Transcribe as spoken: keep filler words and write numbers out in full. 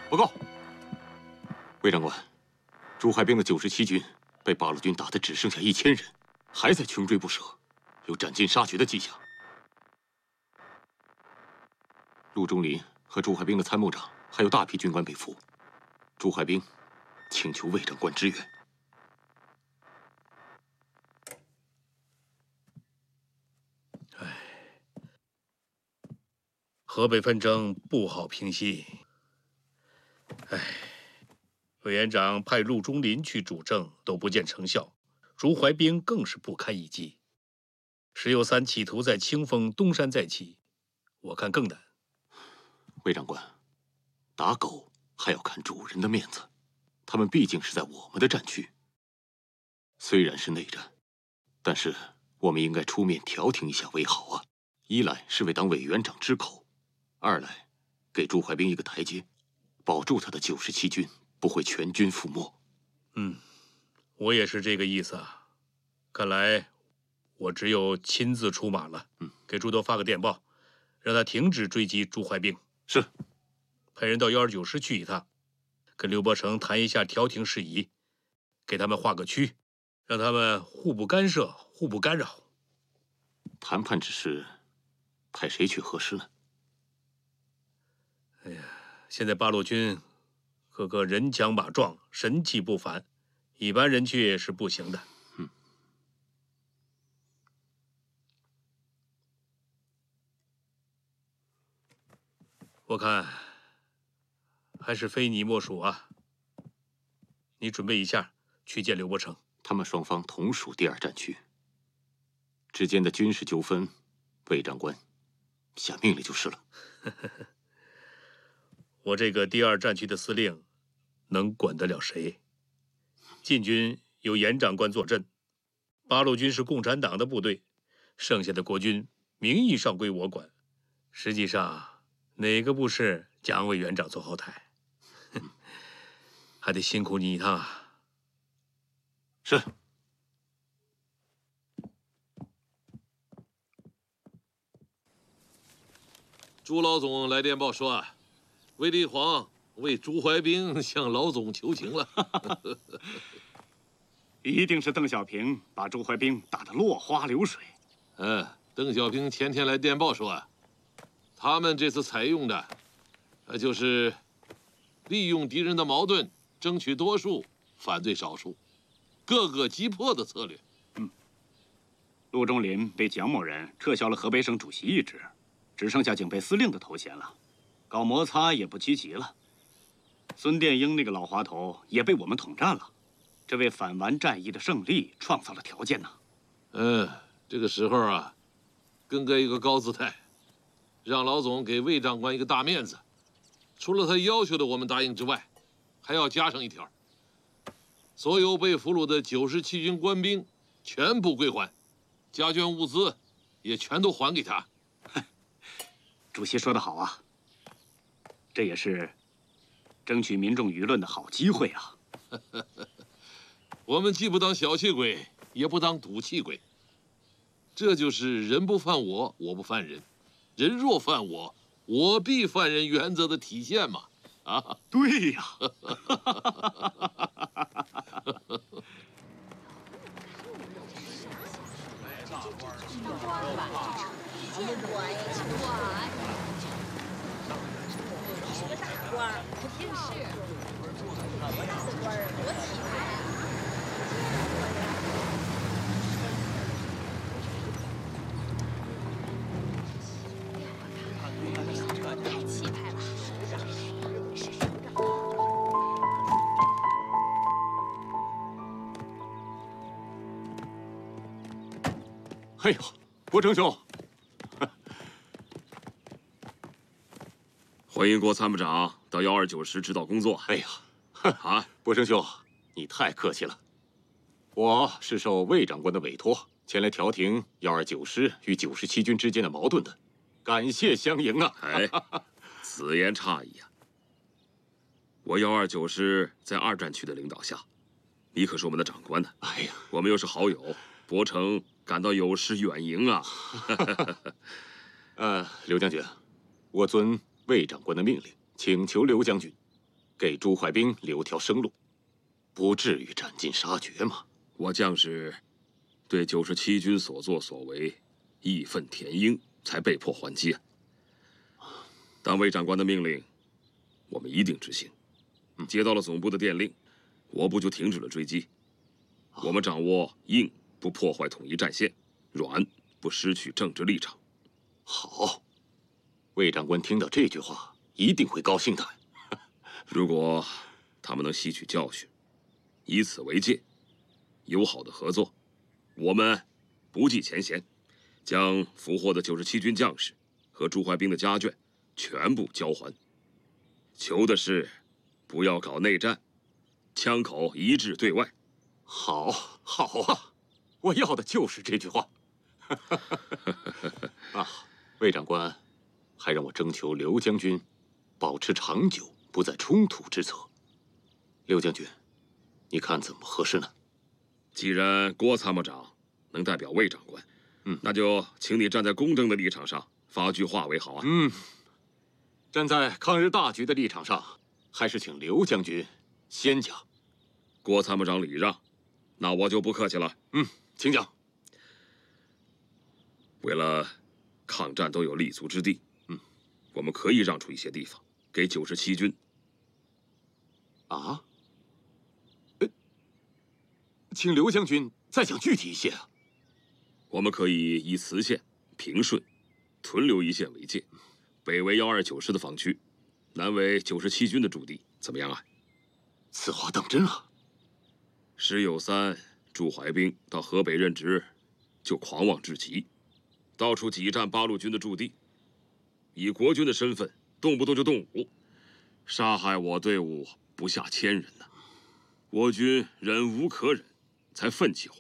报告，魏长官，朱海兵的九十七军被八路军打得只剩下一千人，还在穷追不舍，有斩尽杀绝的迹象。陆中林和朱海兵的参谋长还有大批军官被俘，朱海兵请求魏长官支援。 河北纷争不好平息。唉，委员长派陆中林去主政都不见成效，朱怀兵更是不堪一击。石友三企图在清风东山再起，我看更难。 魏长官，打狗还要看主人的面子，他们毕竟是在我们的战区。虽然是内战，但是我们应该出面调停一下为好啊！一来是为党委员长支口。 二来，给朱怀兵一个台阶，保住他的九十七军不会全军覆没。 嗯，我也是这个意思啊。看来我只有亲自出马了。 嗯， 给朱德发个电报，让他停止追击朱怀兵。 是。 派人到幺二九师去一趟，跟刘伯承谈一下调停事宜，给他们划个区，让他们互不干涉、互不干扰。 谈判之事，派谁去合适呢？ 哎呀，现在八路军个个人强马壮，神气不凡，一般人去是不行的。 嗯， 我看还是非你莫属啊。你准备一下去见刘伯承。 他们双方同属第二战区，之间的军事纠纷，魏长官下命令就是了。 我这个第二战区的司令，能管得了谁？晋军由严长官坐镇，八路军是共产党的部队，剩下的国军名义上归我管，实际上哪个不是蒋委员长做后台？还得辛苦你一趟啊！ 是。 朱老总来电报说啊。 卫立煌为朱怀兵向老总求情了， 一定是邓小平把朱怀兵打得落花流水。 嗯，邓小平前天来电报说啊，他们这次采用的，呃，就是利用敌人的矛盾，争取多数，反对少数，各个击破的策略。 嗯，陆中林被蒋某人撤销了河北省主席一职，只剩下警备司令的头衔了。 搞摩擦也不积极了，孙殿英那个老滑头也被我们统战了，这为反顽战役的胜利创造了条件呐。 嗯，这个时候啊，更该一个高姿态，让老总给魏长官一个大面子。除了他要求的我们答应之外，还要加上一条：所有被俘虏的九十七军官兵全部归还，家眷物资也全都还给他。 主席说得好啊。 这也是争取民众舆论的好机会啊！ 我们既不当小气鬼，也不当赌气鬼，这就是人不犯我，我不犯人；人若犯我，我必犯人原则的体现嘛！啊， 对呀。 官儿，肯定是。我这次官儿多气派啊！太气派了！是省长。 哎呦，国成兄！ 欢迎郭参谋长到幺二九师指导工作。 哎呀， 啊， 博生兄，你太客气了。我是受魏长官的委托，前来调停幺二九师与九十七军之间的矛盾的，感谢相迎啊！ 哎，此言差矣啊！我幺二九师在二战区的领导下，你可是我们的长官呢。 哎呀， 我们又是好友，伯承感到有失远迎啊。 呃，刘将军，我遵魏长官的命令，请求刘将军给朱怀兵留条生路，不至于斩尽杀绝嘛。 我将士对九十七军所作所为义愤填膺，才被迫还击啊。但魏长官的命令，我们一定执行。接到了总部的电令，我部就停止了追击。我们掌握硬不破坏统一战线，软不失去政治立场。 好，魏长官听到这句话一定会高兴的。 如果他们能吸取教训，以此为戒，友好的合作，我们不计前嫌，将俘获的九十七军将士和朱怀兵的家眷全部交还。求的是不要搞内战，枪口一致对外。 好，好啊，我要的就是这句话。啊，魏长官还让我征求刘将军保持长久不再冲突之策。刘将军，你看怎么合适呢？ 既然郭参谋长能代表魏长官，嗯，那就请你站在公正的立场上发句话为好啊。 嗯，站在抗日大局的立场上，还是请刘将军先讲。 郭参谋长礼让，那我就不客气了。 嗯，请讲。 为了抗战都有立足之地，嗯，我们可以让出一些地方给九十七军。 啊？呃，请刘将军再讲具体一些啊。 我们可以以磁县、平顺、屯留一线为界，北为幺二九师的防区，南为九十七军的驻地，怎么样啊？ 此话当真啊？ 石友三、朱怀兵到河北任职，就狂妄至极，到处挤占八路军的驻地，以国军的身份，动不动就动武，杀害我队伍不下千人呢、啊。我军忍无可忍，才奋起还